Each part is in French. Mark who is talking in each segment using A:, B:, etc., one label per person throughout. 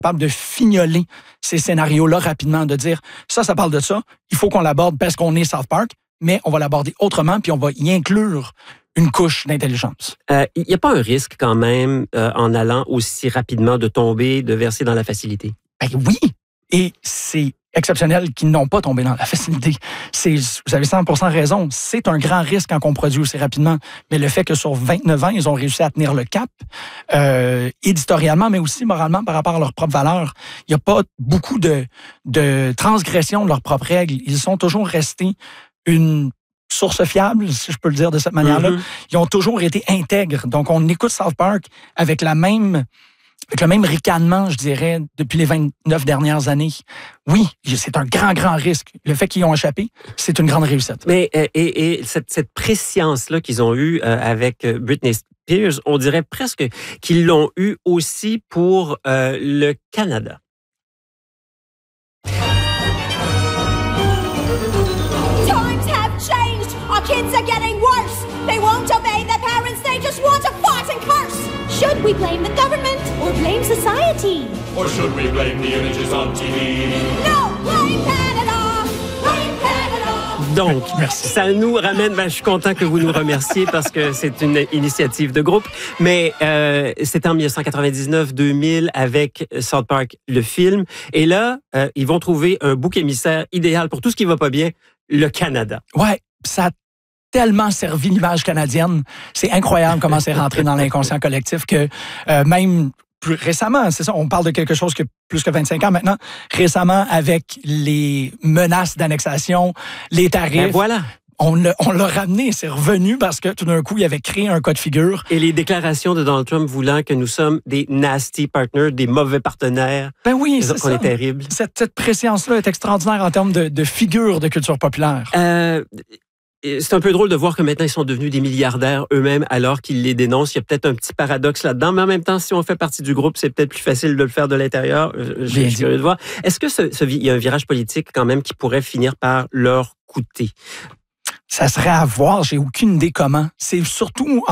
A: capable de fignoler ces scénarios-là rapidement, de dire ça parle de ça, il faut qu'on l'aborde parce qu'on est South Park, mais on va l'aborder autrement, puis on va y inclure une couche d'intelligence.
B: Il n'y a pas un risque quand même, en allant aussi rapidement, de tomber, de verser dans la facilité?
A: Ben oui, et c'est exceptionnel qu'ils n'ont pas tombé dans la facilité. Vous avez 100% raison, c'est un grand risque quand on produit aussi rapidement, mais le fait que sur 29 ans, ils ont réussi à tenir le cap, éditorialement, mais aussi moralement par rapport à leurs propres valeurs, il n'y a pas beaucoup de transgression de leurs propres règles. Ils sont toujours restés une source fiable, si je peux le dire de cette manière-là. Mm-hmm. Ils ont toujours été intègres. Donc, on écoute South Park avec le même ricanement, je dirais, depuis les 29 dernières années. Oui, c'est un grand, grand risque. Le fait qu'ils ont échappé, c'est une grande réussite.
B: Mais et cette préscience-là qu'ils ont eue avec Britney Spears, on dirait presque qu'ils l'ont eue aussi pour le Canada.
C: Kids are getting worse. They won't obey their parents. They just want to fart and curse. Should we blame the government or blame society?
D: Or should we blame the images on TV?
C: No, blame Canada. Blame Canada.
B: Donc, ça nous ramène, je suis content que vous nous remerciez parce que c'est une initiative de groupe, mais c'était en 1999-2000 avec South Park, le film, et là, ils vont trouver un bouc émissaire idéal pour tout ce qui va pas bien, le Canada.
A: Ouais, ça a tellement servi l'image canadienne. C'est incroyable comment c'est rentré dans l'inconscient collectif que même plus récemment, c'est ça, on parle de quelque chose qui a plus que 25 ans maintenant, récemment avec les menaces d'annexation, les tarifs.
B: Ben voilà.
A: On l'a ramené, c'est revenu parce que tout d'un coup, il avait créé un cas de figure.
B: Et les déclarations de Donald Trump voulant que nous sommes des nasty partners, des mauvais partenaires.
A: Ben oui, c'est
B: ça. On est terrible.
A: Cette préscience-là est extraordinaire en termes de figure de culture populaire.
B: C'est un peu drôle de voir que maintenant, ils sont devenus des milliardaires eux-mêmes alors qu'ils les dénoncent. Il y a peut-être un petit paradoxe là-dedans, mais en même temps, si on fait partie du groupe, c'est peut-être plus facile de le faire de l'intérieur. Je suis curieux de voir. Est-ce que il y a un virage politique quand même qui pourrait finir par leur coûter?
A: Ça serait à voir, j'ai aucune idée comment. C'est surtout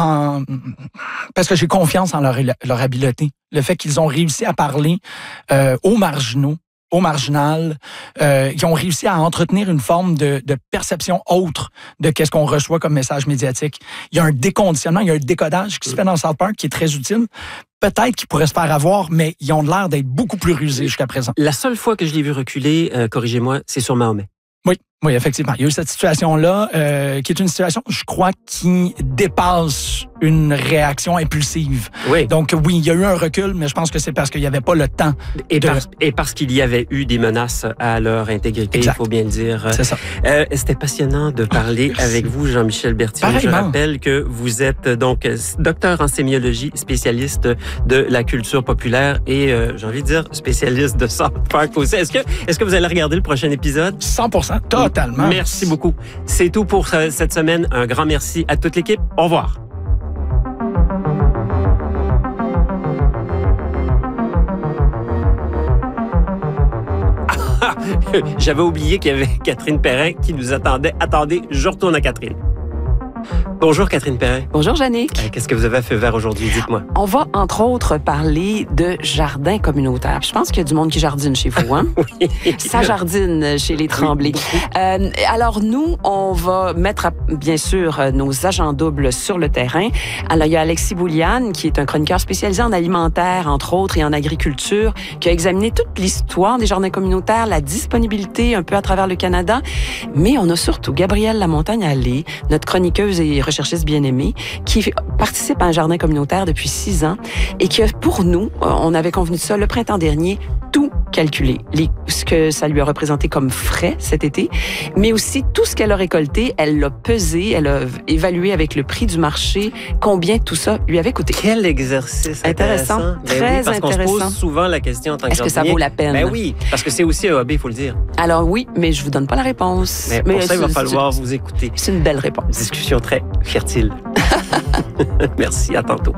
A: parce que j'ai confiance en leur habileté. Le fait qu'ils ont réussi à parler aux marginaux, au marginal, ils ont réussi à entretenir une forme de perception autre de qu'est-ce qu'on reçoit comme message médiatique. Il y a un déconditionnement, il y a un décodage qui se fait dans South Park qui est très utile. Peut-être qu'ils pourraient se faire avoir, mais ils ont l'air d'être beaucoup plus rusés jusqu'à présent.
B: La seule fois que je l'ai vu reculer, corrigez-moi, c'est sur Mahomet.
A: Oui, effectivement. Il y a eu cette situation-là, qui est une situation, je crois, qui dépasse une réaction impulsive.
B: Oui.
A: Donc, oui, il y a eu un recul, mais je pense que c'est parce qu'il n'y avait pas le temps.
B: Et parce qu'il y avait eu des menaces à leur intégrité, il faut bien le dire.
A: C'est ça.
B: C'était passionnant de parler avec vous, Jean-Michel Berthiaume.
A: Pareillement.
B: Je rappelle que vous êtes donc docteur en sémiologie, spécialiste de la culture populaire et, j'ai envie de dire, spécialiste de South Park aussi. Est-ce que vous allez regarder le prochain épisode?
A: 100%, totalement.
B: Merci beaucoup. C'est tout pour cette semaine. Un grand merci à toute l'équipe. Au revoir. J'avais oublié qu'il y avait Catherine Perrin qui nous attendait. Attendez, je retourne à Catherine. Bonjour Catherine Perrin.
E: Bonjour Yannick.
B: Qu'est-ce que vous avez à feu vert aujourd'hui? Dites-moi.
E: On va entre autres parler de jardin communautaire. Je pense qu'il y a du monde qui jardine chez vous, hein?
B: Oui.
E: Ça jardine chez les Tremblay. Oui, alors nous, on va mettre bien sûr nos agents doubles sur le terrain. Alors il y a Alexis Bouliane qui est un chroniqueur spécialisé en alimentaire, entre autres, et en agriculture, qui a examiné toute l'histoire des jardins communautaires, la disponibilité un peu à travers le Canada. Mais on a surtout Gabrielle Lamontagne-Allé, notre chroniqueuse et recherchiste bien-aimée, qui participe à un jardin communautaire depuis 6 ans et qui a, pour nous, on avait convenu de ça le printemps dernier, tout calculé. Ce que ça lui a représenté comme frais cet été, mais aussi tout ce qu'elle a récolté, elle l'a pesé, elle a évalué avec le prix du marché combien tout ça lui avait coûté.
B: Quel exercice intéressant.
E: Très
B: parce
E: intéressant.
B: Qu'on se pose souvent la question en tant que
E: Est-ce que ça vaut la peine?
B: Ben oui, parce que c'est aussi un hobby, il faut le dire.
E: Alors oui, mais je vous donne pas la réponse.
B: Mais pour ça, il va falloir vous écouter.
E: C'est une belle réponse.
B: Discussion très fertile. Merci, à tantôt.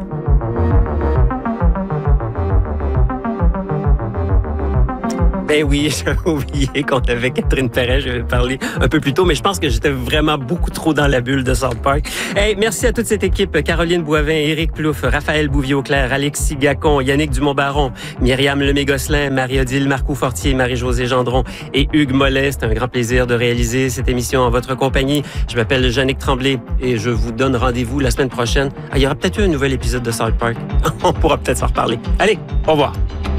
B: Ben oui, j'avais oublié qu'on avait Catherine Perret, j'avais parlé un peu plus tôt, mais je pense que j'étais vraiment beaucoup trop dans la bulle de South Park. Hey, merci à toute cette équipe, Caroline Boivin, Éric Plouffe, Raphaël Bouvier-Auclair, Alexis Gacon, Yannick Dumont-Baron, Myriam Lemay-Gosselin, Marie-Odile Marcoux-Fortier, Marie-Josée Gendron et Hugues Mollet. C'est un grand plaisir de réaliser cette émission en votre compagnie. Je m'appelle Jannick Tremblay et je vous donne rendez-vous la semaine prochaine. Il y aura peut-être eu un nouvel épisode de South Park. On pourra peut-être s'en reparler. Allez, au revoir.